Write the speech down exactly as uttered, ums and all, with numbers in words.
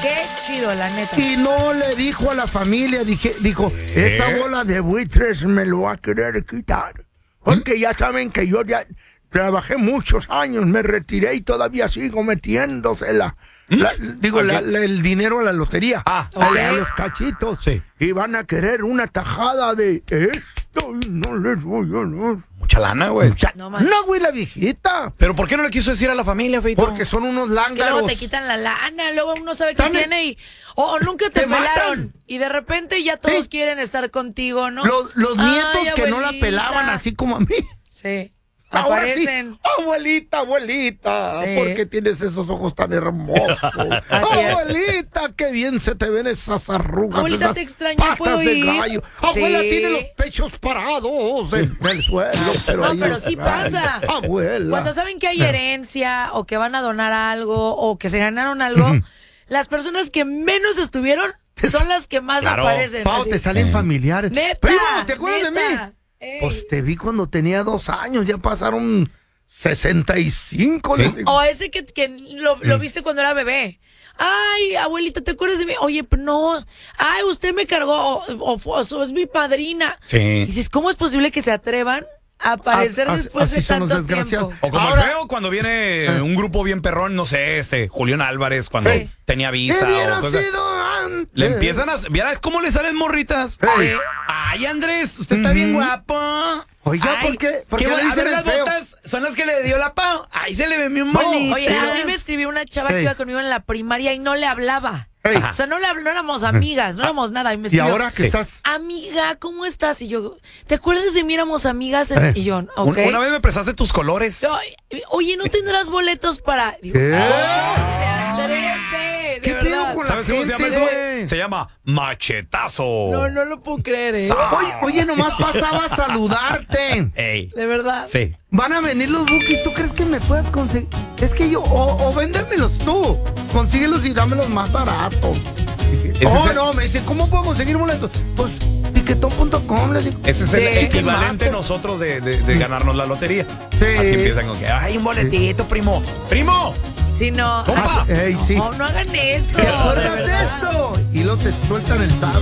Qué chido, la neta. Y no le dijo a la familia, dije, dijo, ¿qué? Esa bola de buitres me lo va a querer quitar. Porque ¿Mm? Ya saben que yo ya trabajé muchos años, me retiré y todavía sigo metiéndosela. ¿Mm? La, digo, okay. la, la, el dinero a la lotería. Ah, okay. a, a los cachitos. Sí. Y van a querer una tajada de esto y no les voy a dar. Mucha lana, güey. Mucha no, no, güey, la viejita. ¿Pero por qué no le quiso decir a la familia, Feito? Porque son unos lángaros. Es que luego te quitan la lana, luego uno sabe qué tiene y... O, o nunca te, te pelaron. Matan. Y de repente ya todos sí. quieren estar contigo, ¿no? Los, los nietos Ay, que no la pelaban así como a mí. Sí. Ahora aparecen. Sí. Abuelita, abuelita, sí. ¿por qué tienes esos ojos tan hermosos? Abuelita, qué bien se te ven esas arrugas. Abuelita, esas te extraño, patas ¿puedo de ir? gallo. Abuela sí. tiene los pechos parados en el suelo. Pero no, ahí pero sí pasa. Abuela. Cuando saben que hay herencia o que van a donar algo o que se ganaron algo, las personas que menos estuvieron son las que más claro. aparecen. Pau, te salen eh. familiares. Neta, Primo, ¿te acuerdas neta. de mí? Ey. Pues te vi cuando tenía dos años, ya pasaron sesenta y cinco. ¿Sí? O ese que, que lo, lo viste cuando era bebé. Ay, abuelita, ¿te acuerdas de mí? Oye, no. Ay, usted me cargó, o, o, o, o es mi padrina. Sí. Y dices, ¿cómo es posible que se atrevan a aparecer a, después a, de tanto tiempo? O como Ahora, el feo cuando viene eh. un grupo bien perrón, no sé, este, Julián Álvarez, cuando sí. tenía visa o cosas. Le empiezan a... ¿Vieras cómo le salen morritas? Hey. Ay, Andrés, usted está mm-hmm. bien guapo. Oiga, Ay, ¿por qué? ¿Por qué le dicen las feo? botas son las que le dio la Pau. Ahí se le ve bien bonito. Oye, a mí me escribió una chava hey. que iba conmigo en la primaria y no le hablaba. Hey. O sea, no, le, no éramos amigas, no éramos nada. Y, me escribió, ¿Y ahora qué sí. estás? Amiga, ¿cómo estás? Y yo, ¿te acuerdas de mí? Éramos amigas. En... Y yo, ok. Una vez me prestaste tus colores. Yo, oye, ¿no tendrás boletos para...? Digo, ¿qué? Oh, se atreve, de ¿Qué verdad. con ¿Sabes cómo se llama eso? Se llama machetazo. No, no lo puedo creer, ¿eh? Oye, oye, nomás pasaba a saludarte. Ey. ¿De verdad? Sí. Van a venir los bookies, ¿tú crees que me puedas conseguir? Es que yo, o, o véndemelos tú, consíguelos y dámelos más baratos. Dije, oh, no, me dice, ¿cómo puedo conseguir boletos? Pues, tiquetón punto com, les digo. Ese es sí. el equivalente nosotros de, de, de ganarnos la lotería. Sí. Así empiezan con que, ay, un boletito, sí. primo. ¡Primo! Si no, ay, Ey, sí. no, no hagan eso. ¿Te acuerdas de esto? Y luego te sueltan el sable.